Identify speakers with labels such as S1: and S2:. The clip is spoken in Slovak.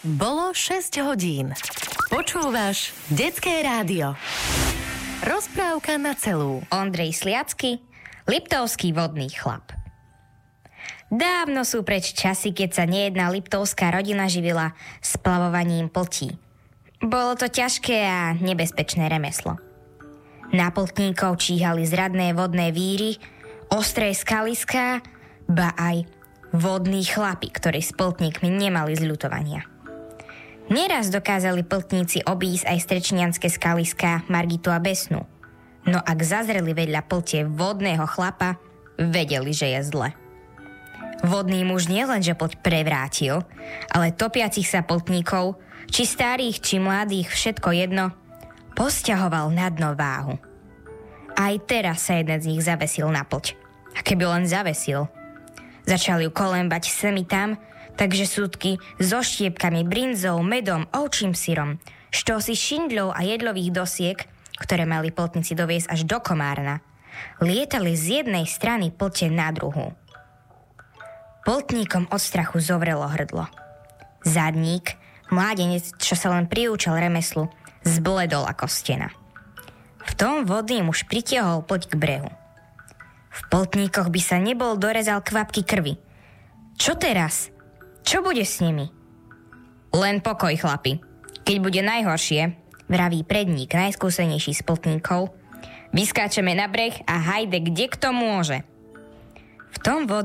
S1: Bolo 6 hodín. Počúvaš Detské rádio. Rozprávka na celú.
S2: Ondrej Sliacky, Liptovský vodný chlap. Dávno sú preč časy, keď sa nejedná liptovská rodina živila splavovaním pltí. Bolo to ťažké a nebezpečné remeslo. Na pltníkov číhali zradné vodné víry, ostré skaliská, ba aj vodní chlapi, ktorí s pltníkmi nemali zľutovania. Neraz dokázali pltníci obísť aj strečnianske skaliská Margitu a Besnu, no ak zazreli vedľa pltie vodného chlapa, vedeli, že je zle. Vodný muž nielenže plť prevrátil, ale topiacich sa pltníkov, či starých, či mladých, všetko jedno, posťahoval na dno váhu. Aj teraz sa jeden z nich zavesil na plť. A keby len zavesil. Začali ju kolembať sem i tam, takže súdky so štiepkami, brinzou, medom, ovčím syrom, štosy šindľov a jedlových dosiek, ktoré mali pltníci doviesť až do Komárna, lietali z jednej strany plte na druhú. Pltníkom od strachu zovrelo hrdlo. Zadník, mládenec, čo sa len priúčal remeslu, zbledol ako stena. V tom vodný muž pritiahol plť k brehu. V pltníkoch by sa nebol dorezal kvapky krvi. Čo teraz? Čo bude s nimi? Len pokoj, chlapi. Keď bude najhoršie, vraví predník, najskúsenejší z pltníkov, vyskáčeme na breh a hajde, kde kto môže. V tom